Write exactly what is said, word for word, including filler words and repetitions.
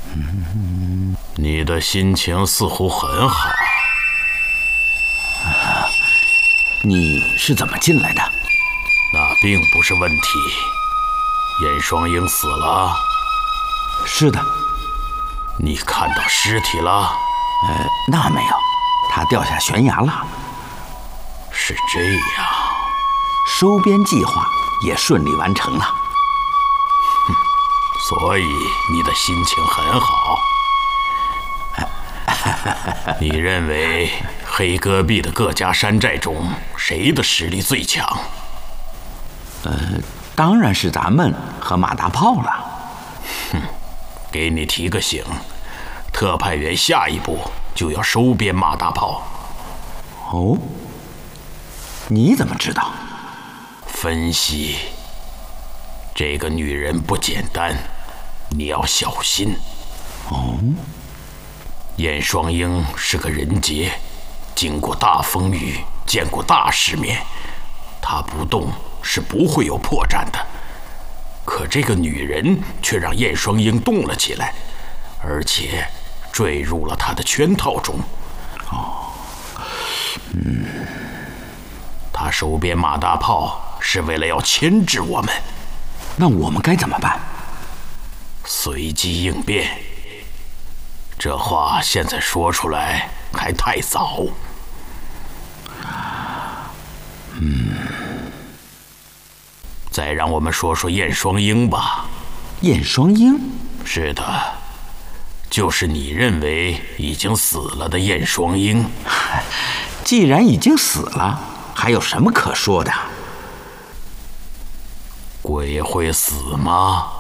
嗯，你的心情似乎很好。 啊，你是怎么进来的？ 那并不是问题。燕双鹰死了。 是的。 你看到尸体了？ 呃，那没有，他掉下悬崖了。 是这样。 收编计划也顺利完成了。 哼，所以你的心情很好。你认为黑戈壁的各家山寨中，谁的实力最强？ 呃，当然是咱们和马大炮了。 哼，给你提个醒，特派员下一步就要收编马大炮。 哦，你怎么知道？ 分析。这个女人不简单，你要小心。 哦。 燕双鹰是个人杰，经过大风雨，见过大世面，她不动是不会有破绽的。可这个女人却让燕双鹰动了起来，而且坠入了她的圈套中。 哦，嗯， 她收编马大炮是为了要牵制我们。 那我们该怎么办？ 随机应变。这话现在说出来还太早。 嗯， 再让我们说说燕双鹰吧。 燕双鹰？ 是的，就是你认为已经死了的燕双鹰。 既然已经死了，还有什么可说的？ 鬼会死吗？